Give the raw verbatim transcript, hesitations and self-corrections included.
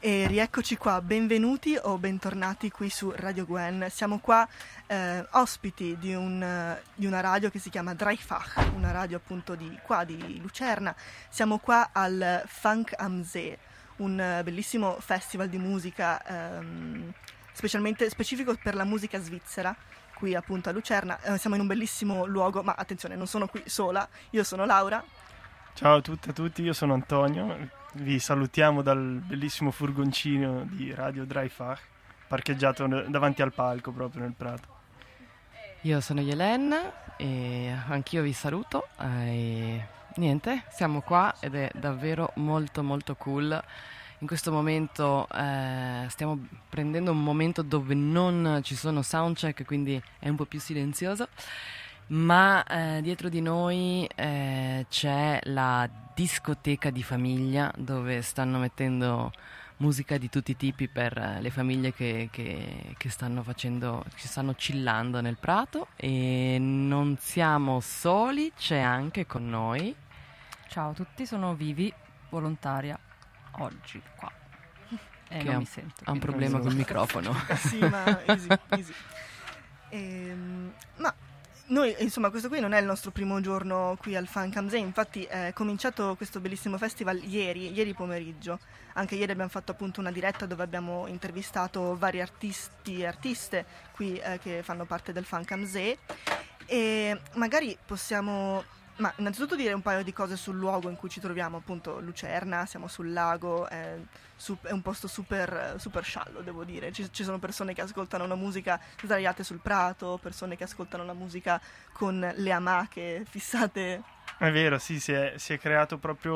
E rieccoci qua, benvenuti o bentornati qui su Radio Gwen. Siamo qua eh, ospiti di, un, di una radio che si chiama Dreifach, una radio appunto di qua, di Lucerna. Siamo qua al Funk am See, un uh, bellissimo festival di musica ehm, specialmente specifico per la musica svizzera, qui appunto a Lucerna. Eh, siamo in un bellissimo luogo, ma attenzione, non sono qui sola, io sono Laura. Ciao a tutte e a tutti, io sono Antonio, vi salutiamo dal bellissimo furgoncino di Radio Dreifach, parcheggiato davanti al palco proprio nel prato. Io sono Yelen e anch'io vi saluto e niente, siamo qua ed è davvero molto molto cool. In questo momento eh, stiamo prendendo un momento dove non ci sono soundcheck, quindi è un po' più silenzioso. Ma eh, dietro di noi eh, c'è la discoteca di famiglia dove stanno mettendo musica di tutti i tipi per eh, le famiglie che, che, che stanno facendo, che stanno chillando nel prato, e non siamo soli, c'è anche con noi. Ciao a tutti, sono Vivi, volontaria oggi qua e che non ha, mi sento. ha un problema col microfono. Sì, ma easy, easy. Ehm, ma noi, insomma, questo qui non è il nostro primo giorno qui al Funk am See, infatti è cominciato questo bellissimo festival ieri, ieri pomeriggio. Anche ieri abbiamo fatto appunto una diretta dove abbiamo intervistato vari artisti e artiste qui eh, che fanno parte del Funk am See, e magari possiamo, ma innanzitutto dire un paio di cose sul luogo in cui ci troviamo, appunto Lucerna, siamo sul lago, è, su, è un posto super, super sciallo, devo dire. Ci, ci sono persone che ascoltano una musica sdraiate sul prato, persone che ascoltano la musica con le amache fissate. È vero, sì, si è, si è creato proprio